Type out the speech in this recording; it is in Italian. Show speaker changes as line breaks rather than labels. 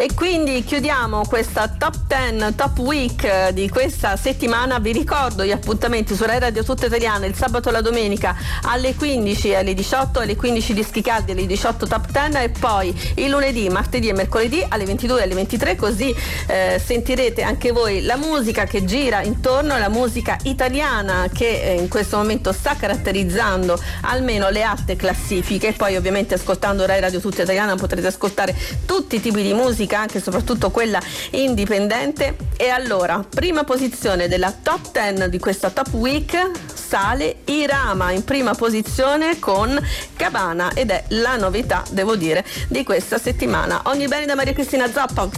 E quindi chiudiamo questa top 10, top week di questa settimana. Vi ricordo gli appuntamenti su Rai Radio Tutta Italiana il sabato e la domenica alle 15 e alle 18, alle 15 Dischi Caldi, alle 18 top 10, e poi il lunedì, martedì e mercoledì alle 22 e alle 23, così sentirete anche voi la musica che gira intorno, la musica italiana che in questo momento sta caratterizzando almeno le alte classifiche. E poi ovviamente ascoltando Rai Radio Tutta Italiana potrete ascoltare tutti i tipi di musica, anche e soprattutto quella indipendente. E allora, prima posizione della top 10 di questa top week sale Irama in prima posizione con Cabana, ed è la novità, devo dire, di questa settimana. Ogni bene da Maria Cristina Zappa.